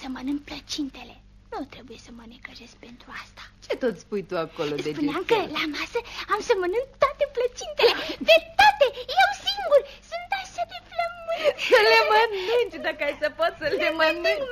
să mănânc plăcintele. Nu trebuie să mă necăjesc pentru asta. Ce tot spui tu acolo, Degețel? Spuneam că la masă am să mănânc toate plăcintele. Pe toate, eu singur. Sunt așa de flământ. Să le mănânci, dacă ai să poți să le mănânci.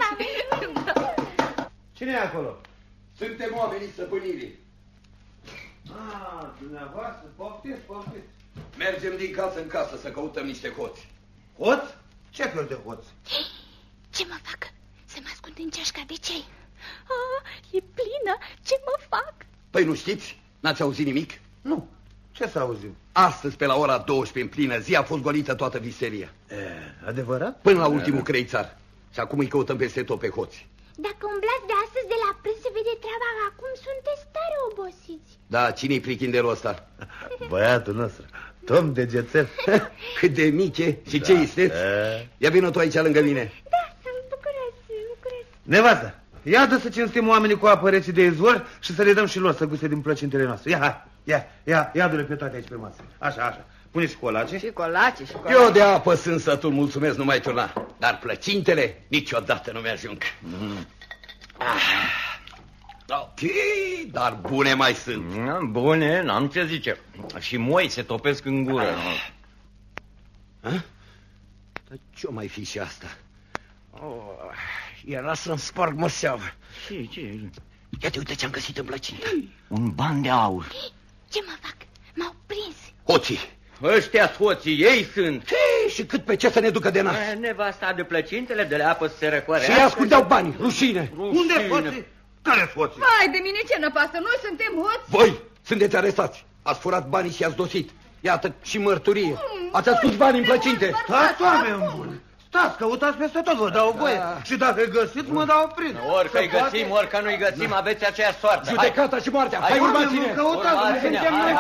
Cine e acolo? Suntem oamenii stăpânirii. Dumneavoastră, poftiți. Mergem din casă în casă să căutăm niște hoți. Hoți? Ce fel de hoți? Ce mă fac? Să mă ascund în ceașca de cei. E plină. Ce mă fac? Păi nu știți? N-ați auzit nimic? Nu. Ce să auzim? Astăzi, pe la ora 12, în plină zi, a fost golită toată viseria. Adevărat? Până la ultimul creițar. Și acum îi căutăm peste tot pe hoți. Dacă umblați de astăzi de la prânz, se vede treaba. Acum sunteți tare obosiți. Da, cine-i prichindelul ăsta? Băiatul nostru, Tom Degețel. Cât de mic e și ce isteți? Ia vină tu aici lângă mine. Da, bucurați. Nevastă, ia dă să cinstim oamenii cu apă rece de izvor și să le dăm și lor să guste din plăcintele noastre. Ia du-le pe toate aici pe masă. Așa. Pune și colace. Și colace. Eu de apă sunt sătul, mulțumesc, nu mai turna. Dar plăcintele niciodată nu mi-ajung. Ok, dar bune mai sunt. Bune, n-am ce zice. Și moi se topesc în gură. Dar ce-o mai fi și asta? Era să-mi sparg măseaua. Ce? Ia te uite ce-am găsit în plăcintă. Un ban de aur. Ce mă fac? M-au prins. Hoții. Ăștia hoții, ei sunt. Și cât pe ce să ne ducă de nas? Nevasta de plăcintele, de la apă să se răcoare. Și ei ascundeau bani, rușine. Unde hoții? Care hoții? Vai de mine, ce năpasă, noi suntem hoți. Voi sunteți arestați. Ați furat banii și i-ați dosit. Iată și mărturie. Ați ascuns bani în plăcinte. Stați, oameni buni. Stați, căutați peste tot, vă dau voie. Și dacă găsiți, mă dau prin. Orică îi găsim, orică nu-i găsim, aveți aceeași soartă. Judecata și moartea. Hai, urmați-ne. Căutați, suntem noi.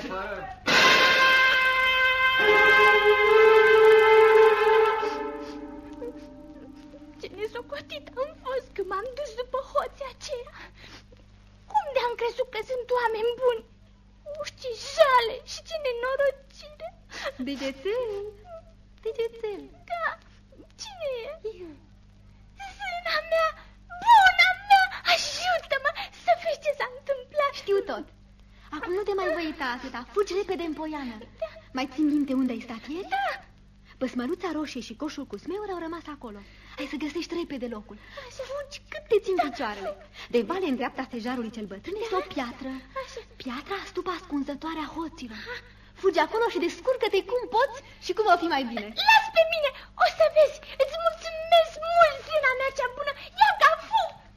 Ce nesocotit am fost că m-am dus după hoții aceia. Cum de-am crezut că sunt oameni buni? Ce jale și ce nenorocire. Degețel. Da, cine e? Zâna mea, buna mea, ajută-mă să vezi ce s-a întâmplat. Știu tot. Acum nu te mai voi uita atâta, fugi repede în poiană. Mai țin minte unde ai stat ieri? Da. Păsmăruța roșie și coșul cu smeuri au rămas acolo. Hai să găsești repede locul. Fugi cât te țin picioarele. De vale în dreapta stejarului cel bătrân este o piatră. Piatra stupa ascunzătoare a hoților. Fugi acolo și descurcă-te cum poți și cum va fi mai bine. Las pe mine, o să vezi. Îți mulțumesc mult, zâna mea cea bună.